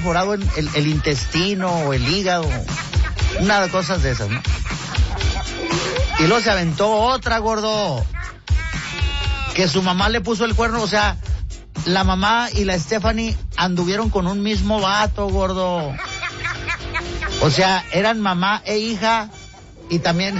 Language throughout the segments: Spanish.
perforado el intestino o el hígado, una de cosas de esas, ¿no? Y luego se aventó otra, gordo, que su mamá le puso el cuerno, o sea, la mamá y la Stephanie anduvieron con un mismo vato, gordo. O sea, eran mamá e hija y también...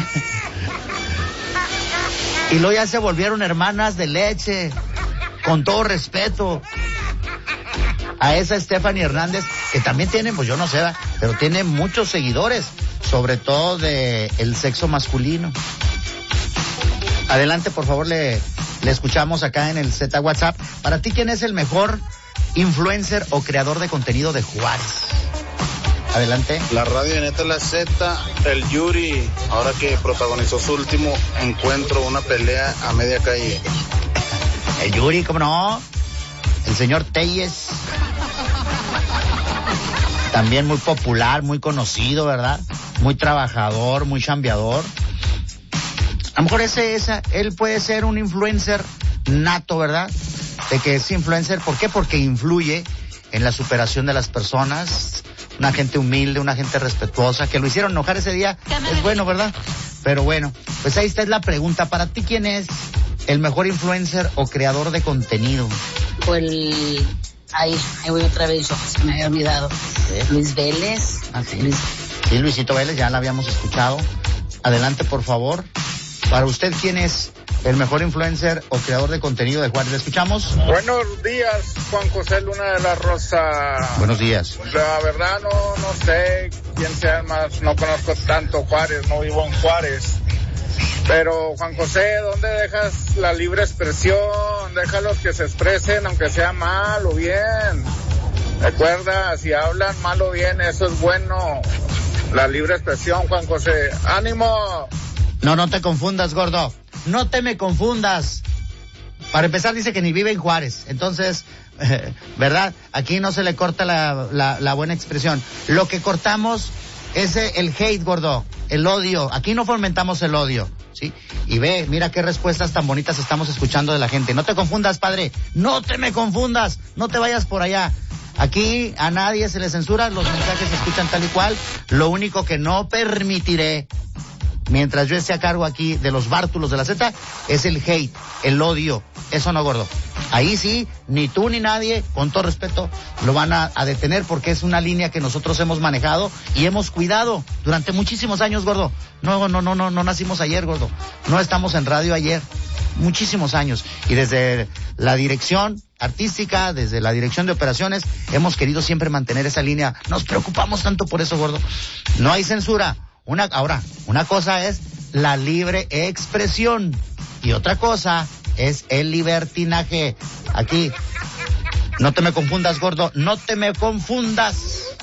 y luego ya se volvieron hermanas de leche, con todo respeto. A esa Stephanie Hernández, que también tiene, pues yo no sé, pero tiene muchos seguidores, sobre todo de el sexo masculino. Adelante, por favor, le escuchamos acá en el Z WhatsApp. Para ti, ¿quién es el mejor influencer o creador de contenido de Juárez? Adelante. La radio neta la Z, el Yuri, ahora que protagonizó su último encuentro, una pelea a media calle. El Yuri, ¿cómo no? El señor Telles. También muy popular, muy conocido, ¿verdad? Muy trabajador, muy chambeador. A lo mejor él puede ser un influencer nato, ¿verdad? De que es influencer, ¿por qué? Porque influye en la superación de las personas, una gente humilde, una gente respetuosa, que lo hicieron enojar ese día, es bueno, ¿verdad? Pero bueno, pues ahí está la pregunta. Para ti, ¿quién es el mejor influencer o creador de contenido? Ahí voy otra vez, yo se me había olvidado. Luis Vélez. Ah, sí. Sí, Luisito Vélez, ya la habíamos escuchado. Adelante, por favor. Para usted, ¿quién es el mejor influencer o creador de contenido de Juárez? ¿Le escuchamos? Buenos días, Juan José Luna de la Rosa. Buenos días. La verdad no sé quién sea más, no conozco tanto Juárez, no vivo en Juárez. Pero, Juan José, ¿dónde dejas la libre expresión? Déjalos que se expresen, aunque sea mal o bien. Recuerda, si hablan mal o bien, eso es bueno. La libre expresión, Juan José. ¡Ánimo! No te confundas, gordo. No te me confundas. Para empezar, dice que ni vive en Juárez. Entonces, ¿verdad? Aquí no se le corta la buena expresión. Lo que cortamos es el hate, gordo. El odio. Aquí no fomentamos el odio, ¿sí? Y mira qué respuestas tan bonitas estamos escuchando de la gente. No te confundas, padre. No te me confundas. No te vayas por allá. Aquí a nadie se le censura. Los mensajes se escuchan tal y cual. Lo único que no permitiré, mientras yo esté a cargo aquí de los bártulos de la Z, es el hate, el odio. Eso no, gordo. Ahí sí, ni tú ni nadie, con todo respeto, lo van a detener, porque es una línea que nosotros hemos manejado y hemos cuidado durante muchísimos años, gordo. No nacimos ayer, gordo. No estamos en radio ayer. Muchísimos años. Y desde la dirección artística, desde la dirección de operaciones, hemos querido siempre mantener esa línea. Nos preocupamos tanto por eso, gordo. No hay censura. Ahora, una cosa es la libre expresión y otra cosa es el libertinaje. Aquí, no te me confundas, gordo, no te me confundas.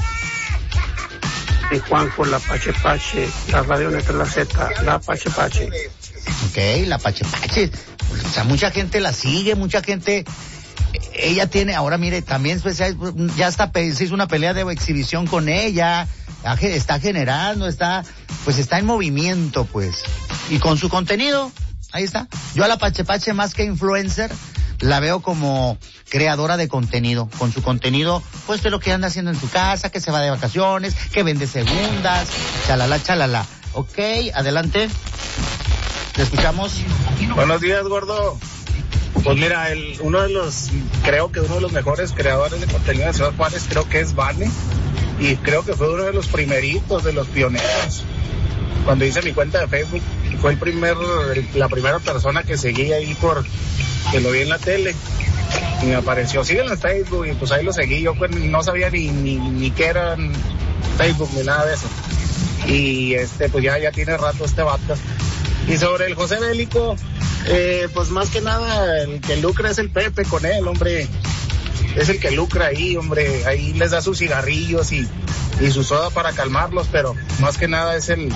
Y Juanjo, la Pache Pache, la radio neta la Z, la Pache Pache. Ok, la Pache Pache. O sea, mucha gente la sigue, mucha gente... Ella tiene, ahora mire, también pues, ya hasta se hizo una pelea de exhibición con ella. Está generando, está en movimiento, pues. Y con su contenido, ahí está. Yo a la Pache Pache, más que influencer, la veo como creadora de contenido. Con su contenido, pues de lo que anda haciendo en su casa, que se va de vacaciones, que vende segundas, chalala. Ok, adelante. ¿Le escuchamos? Buenos días, gordo. Pues mira, creo que uno de los mejores creadores de contenido de Ciudad Juárez, creo que es Vane. Y creo que fue uno de los primeritos, de los pioneros. Cuando hice mi cuenta de Facebook, fue la primera persona que seguí ahí que lo vi en la tele. Y me apareció, síguelo en Facebook, y pues ahí lo seguí. Yo pues no sabía ni qué era Facebook ni nada de eso. Y pues ya tiene rato este vato. Y sobre el José Bélico, pues más que nada el que lucra es el Pepe con él, hombre. Es el que lucra ahí, hombre. Ahí les da sus cigarrillos y su soda para calmarlos, pero más que nada es el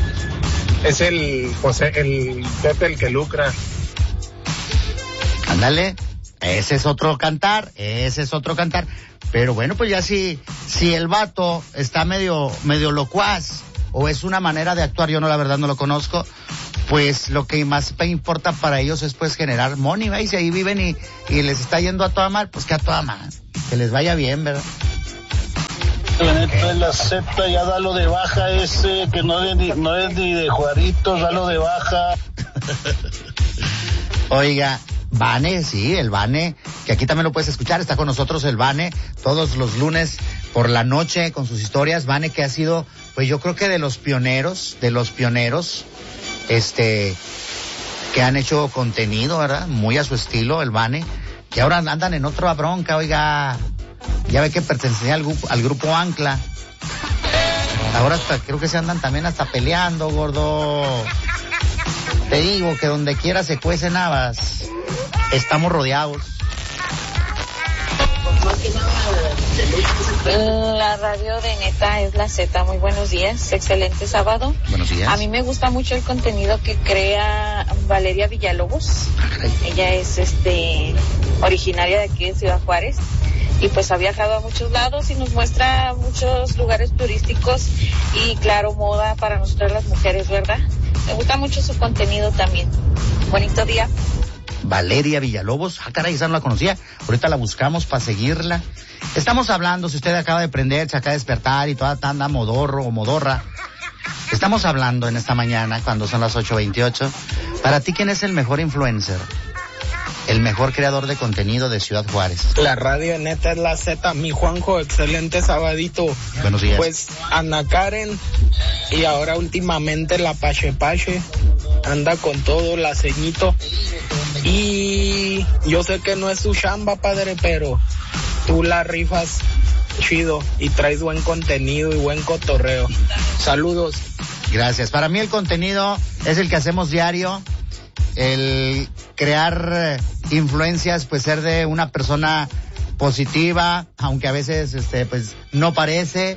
Pepe el que lucra. Ándale, ese es otro cantar. Pero bueno, pues ya si el vato está medio locuaz, o es una manera de actuar, yo la verdad no lo conozco, pues lo que más importa para ellos es pues generar money, ¿ve? Y si ahí viven y les está yendo a toda mal, pues que a toda mal, que les vaya bien, ¿verdad? De la Z, ya dalo de baja ese, que no es ni de Juaritos, dalo de baja. Oiga, Vane, sí, el Vane, que aquí también lo puedes escuchar, está con nosotros el Vane todos los lunes por la noche con sus historias. Vane, que ha sido, pues yo creo que de los pioneros, que han hecho contenido, ¿verdad? Muy a su estilo, el Vane, que ahora andan en otra bronca, oiga, ya ve que pertenecía al grupo Ancla. Ahora hasta, creo que se andan también hasta peleando, gordo. Te digo que donde quiera se cuecen habas. Estamos rodeados. La radio de Neta es la Z. Muy buenos días, excelente sábado. Buenos días. A mí me gusta mucho el contenido que crea Valeria Villalobos. Ella es originaria de aquí de Ciudad Juárez y pues ha viajado a muchos lados y nos muestra muchos lugares turísticos y claro, moda para nosotras las mujeres, ¿verdad? Me gusta mucho su contenido también. Bonito día. Valeria Villalobos, caray, esa no la conocía, ahorita la buscamos para seguirla. Estamos hablando, si usted acaba de prender, se acaba de despertar y toda anda modorro o modorra, estamos hablando en esta mañana, cuando son las 8:28, para ti, ¿quién es el mejor influencer? El mejor creador de contenido de Ciudad Juárez. La radio Neta es la Z, mi Juanjo, excelente sabadito. Buenos días. Pues Ana Karen y ahora últimamente la Pache anda con todo, la ceñito. Y yo sé que no es su chamba, padre, pero tú la rifas chido y traes buen contenido y buen cotorreo. Saludos. Gracias. Para mí el contenido es el que hacemos diario. El crear influencias, pues ser de una persona positiva, aunque a veces pues no parece,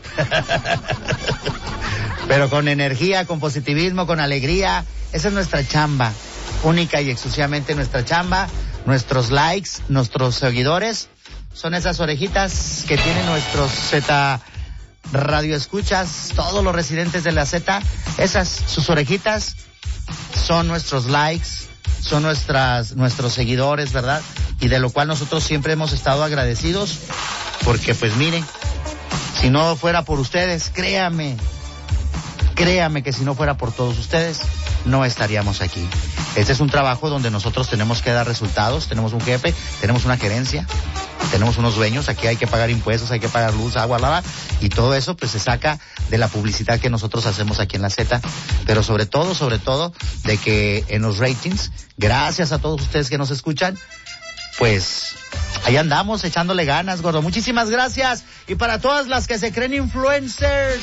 pero con energía, con positivismo, con alegría. Esa es nuestra chamba, única y exclusivamente nuestra chamba. Nuestros likes, nuestros seguidores, son esas orejitas que tienen nuestros Z Radio Escuchas, todos los residentes de la Z. Esas, sus orejitas, son nuestros likes, son nuestros seguidores, ¿verdad? Y de lo cual nosotros siempre hemos estado agradecidos, porque pues miren, si no fuera por ustedes, créame que si no fuera por todos ustedes, no estaríamos aquí. Este es un trabajo donde nosotros tenemos que dar resultados, tenemos un jefe, tenemos una gerencia, tenemos unos dueños, aquí hay que pagar impuestos, hay que pagar luz, agua, lava, y todo eso pues se saca de la publicidad que nosotros hacemos aquí en la Z, pero sobre todo, de que en los ratings, gracias a todos ustedes que nos escuchan, pues ahí andamos echándole ganas, gordo. Muchísimas gracias. Y para todas las que se creen influencers,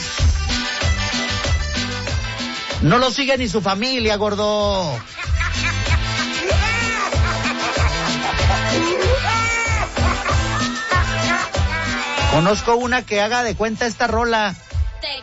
no lo sigue ni su familia, gordo. Conozco una que haga de cuenta esta rola.